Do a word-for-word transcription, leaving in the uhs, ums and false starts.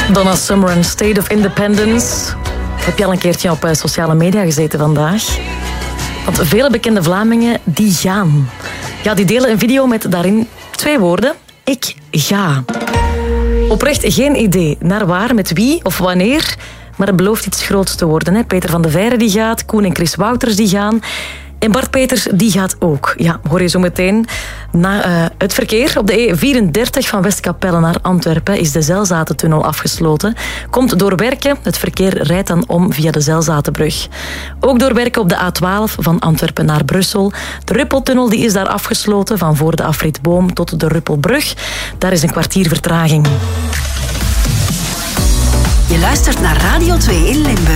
Donna Summer en State of Independence. Heb je al een keertje op uh, sociale media gezeten vandaag? Want vele bekende Vlamingen, die gaan. Ja, die delen een video met daarin twee woorden. Ik ga. Oprecht geen idee naar waar, met wie of wanneer. Maar het belooft iets groots te worden. Hè? Peter van de Veire die gaat, Koen en Chris Wouters die gaan. En Bart Peters die gaat ook. Ja, hoor je zo meteen. Na uh, het verkeer op de E vierendertig van Westkapelle naar Antwerpen is de Zelzatentunnel afgesloten. Komt door Werken. Het verkeer rijdt dan om via de Zelzatenbrug. Ook door Werken op de A twaalf van Antwerpen naar Brussel. De Ruppeltunnel die is daar afgesloten van voor de afrit Boom tot de Ruppelbrug. Daar is een kwartier vertraging. Je luistert naar Radio twee in Limburg.